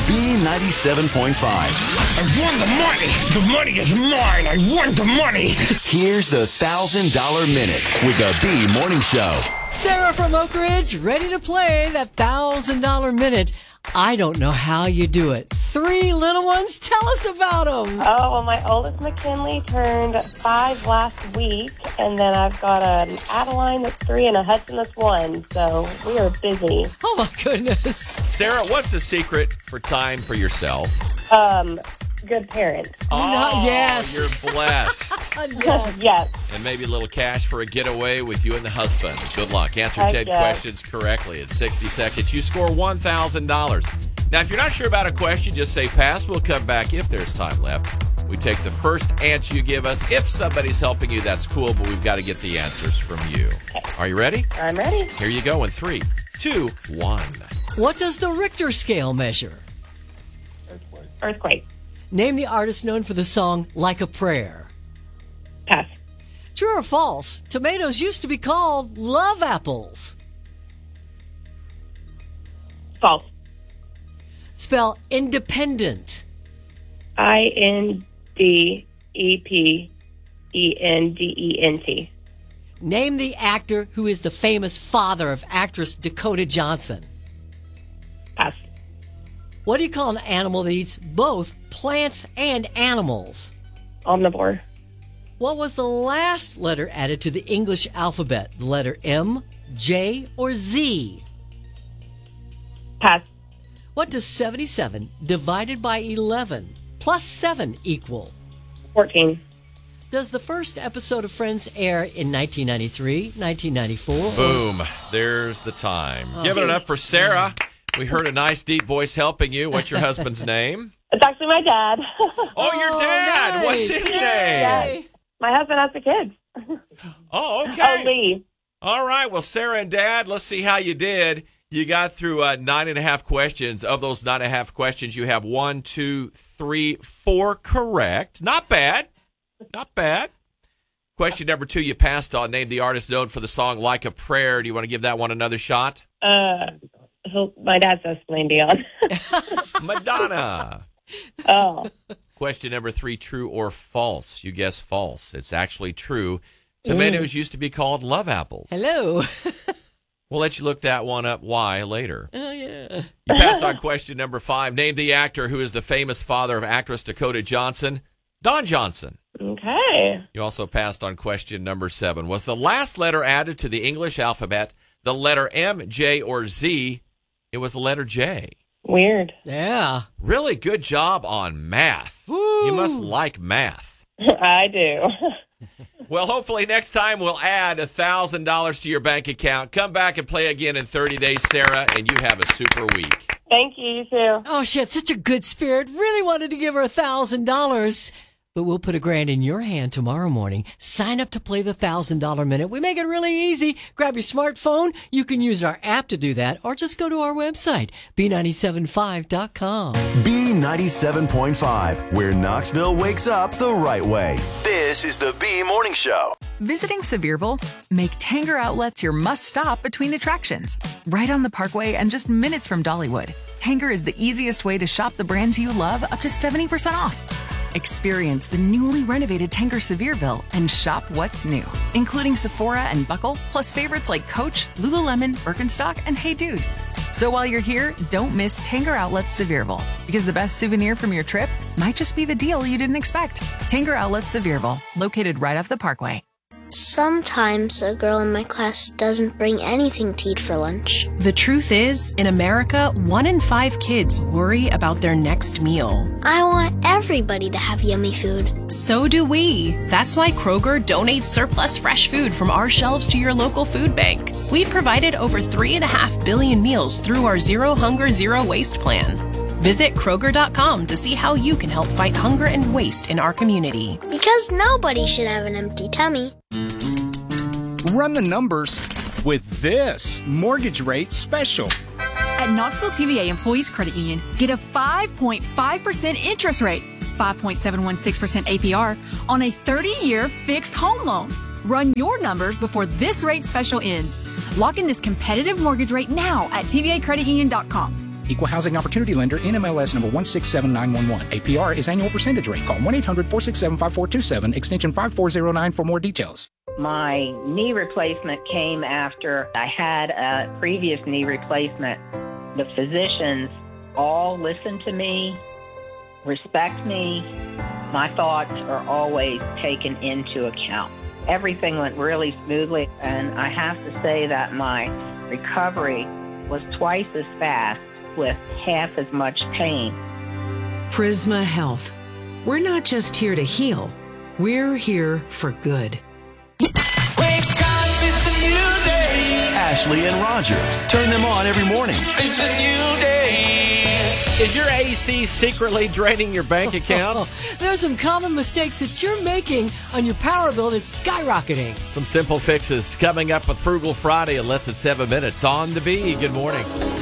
B97.5. I won the money. The money is mine. I won the money. Here's the $1,000 Minute with the B Morning Show. Sarah from Oak Ridge, ready to play that $1,000 Minute. I don't know how you do it. 3 little ones, tell us about them. Oh, well, my oldest McKinley turned 5 last week, and then I've got an Adeline that's 3 and a Hudson that's 1, so we are busy. Oh, my goodness. Sarah, what's the secret for time for yourself? Good parent. Yes. You're blessed. Yes. Yes. And maybe a little cash for a getaway with you and the husband. Good luck. Answer Heck 10 yes. questions correctly in 60 seconds. You score $1,000. Now, if you're not sure about a question, just say pass. We'll come back if there's time left. We take the first answer you give us. If somebody's helping you, that's cool, but we've got to get the answers from you. Okay. Are you ready? I'm ready. Here you go in 3, 2, 1. What does the Richter scale measure? Earthquake. Name the artist known for the song Like a Prayer. Pass. True or false? Tomatoes used to be called love apples. False. Spell independent. INDEPENDENT. Name the actor who is the famous father of actress Dakota Johnson. Pass. What do you call an animal that eats both plants and animals? Omnivore. What was the last letter added to the English alphabet? The letter M, J, or Z? Pass. What does 77 divided by 11 plus 7 equal? 14. Does the first episode of Friends air in 1993, 1994? Boom. There's the time. Giving it up for Sarah. We heard a nice, deep voice helping you. What's your husband's name? It's actually my dad. Oh, your dad. nice. What's his name? Yay. My husband has the kids. Oh, okay. Oh, Lee. All right. Well, Sarah and Dad, let's see how you did. You got through 9.5 questions. Of those 9.5 questions, you have 1, 2, 3, 4 correct. Not bad. Not bad. Question number 2, you passed on. Name the artist known for the song Like a Prayer. Do you want to give that one another shot? My dad says Celine Dion. Madonna. Oh. Question number 3, true or false? You guess false. It's actually true. Tomatoes used to be called love apples. Hello. We'll let you look that one up. Why later. Oh, yeah. You passed on question number 5. Name the actor who is the famous father of actress Dakota Johnson. Don Johnson. Okay. You also passed on question number 7. Was the last letter added to the English alphabet the letter M, J, or Z? It was the letter J. Weird. Yeah. Really good job on math. Woo. You must like math. I do. Well, hopefully next time we'll add $1,000 to your bank account. Come back and play again in 30 days, Sarah, and you have a super week. Thank you, you too. Oh, she had such a good spirit. Really wanted to give her $1,000. But we'll put $1,000 in your hand tomorrow morning. Sign up to play the $1,000 Minute. We make it really easy. Grab your smartphone. You can use our app to do that, or just go to our website, B975.com. B97.5, where Knoxville wakes up the right way. This is the B Morning Show. Visiting Sevierville? Make Tanger Outlets your must-stop between attractions. Right on the Parkway and just minutes from Dollywood, Tanger is the easiest way to shop the brands you love up to 70% off. Experience the newly renovated Tanger Sevierville and shop what's new, including Sephora and Buckle, plus favorites like Coach, Lululemon, Birkenstock, and Hey Dude. So while you're here, don't miss Tanger Outlets Sevierville, because the best souvenir from your trip might just be the deal you didn't expect. Tanger Outlets Sevierville, located right off the Parkway. Sometimes a girl in my class doesn't bring anything to eat for lunch. The truth is, in America, 1 in 5 kids worry about their next meal. I want everybody to have yummy food. So do we. That's why Kroger donates surplus fresh food from our shelves to your local food bank. We've provided over 3.5 billion meals through our Zero Hunger, Zero Waste plan. Visit Kroger.com to see how you can help fight hunger and waste in our community. Because nobody should have an empty tummy. Run the numbers with this mortgage rate special. At Knoxville TVA Employees Credit Union, get a 5.5% interest rate, 5.716% APR on a 30-year fixed home loan. Run your numbers before this rate special ends. Lock in this competitive mortgage rate now at tvacreditunion.com. Equal Housing Opportunity Lender, NMLS number 167911. APR is annual percentage rate. Call 1-800-467-5427, extension 5409 for more details. My knee replacement came after I had a previous knee replacement. The physicians all listen to me, respect me. My thoughts are always taken into account. Everything went really smoothly, and I have to say that my recovery was twice as fast with half as much pain. Prisma Health. We're not just here to heal. We're here for good. It's a new day. Ashley and Roger. Turn them on every morning. It's a new day. Is your AC secretly draining your bank account? There's some common mistakes that you're making on your power bill that's skyrocketing. Some simple fixes coming up with Frugal Friday in less than 7 minutes on the B. Good morning.